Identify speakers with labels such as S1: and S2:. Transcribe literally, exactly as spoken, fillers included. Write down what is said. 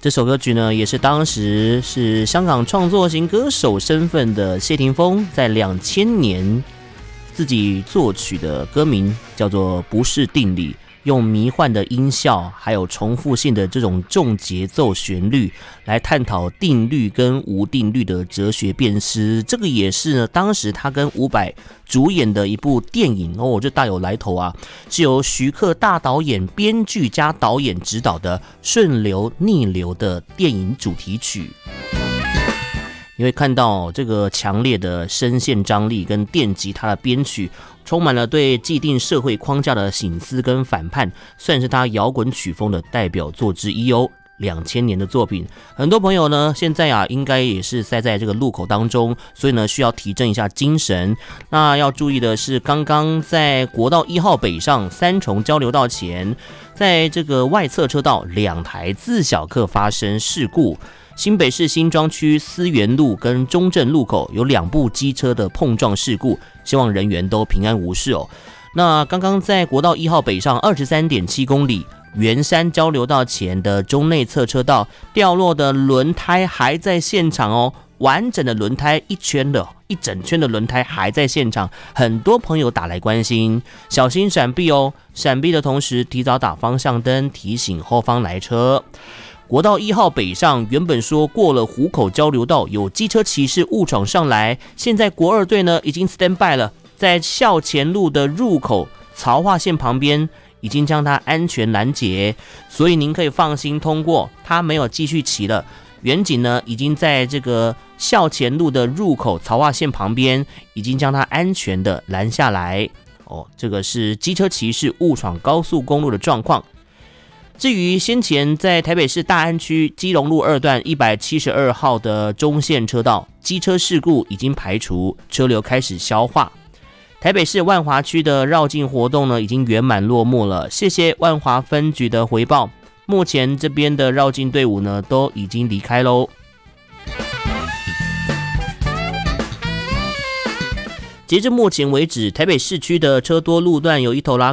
S1: 这首歌曲呢，也是当时是香港创作型歌手身份的谢霆锋在两千年自己作曲的歌名，叫做《不是定理》，用迷幻的音效还有重复性的这种重节奏旋律来探讨定律跟无定律的哲学辨识。这个也是呢，当时他跟伍佰主演的一部电影哦，这大有来头啊，是由徐克大导演、编剧加导演执导的《顺流逆流》的电影主题曲。你会看到这个强烈的声线张力跟电吉他的编曲，充满了对既定社会框架的省思跟反叛，算是他摇滚曲风的代表作之一哦。两千年的作品，很多朋友呢现在啊应该也是塞在这个路口当中，所以呢需要提振一下精神。那要注意的是，刚刚在国道一号北上三重交流道前，在这个外侧车道两台自小客发生事故。新北市新庄区思源路跟中正路口有两部机车的碰撞事故，希望人员都平安无事哦。那刚刚在国道一号北上 二十三点七公里圆山交流道前的中内侧车道，掉落的轮胎还在现场哦，完整的轮胎一圈的一整圈的轮胎还在现场，很多朋友打来关心，小心闪避哦，闪避的同时提早打方向灯，提醒后方来车。国道一号北上，原本说过了湖口交流道有机车骑士误闯上来，现在国二队呢已经 stand by 了，在校前路的入口槽化线旁边已经将它安全拦截，所以您可以放心通过，它没有继续骑了。远景呢已经在这个校前路的入口槽化线旁边已经将它安全的拦下来。哦，这个是机车骑士误闯高速公路的状况。至于先前在台北市大安区基隆路二段一百七十二号的中线车道，机车事故已经排除，车流开始消化。台北市万华区的绕境活动呢，已经圆满落幕了，谢谢万华分局的回报。目前这边的绕境队伍呢，都已经离开喽。截至目前为止，台北市区的车多路段有一头拉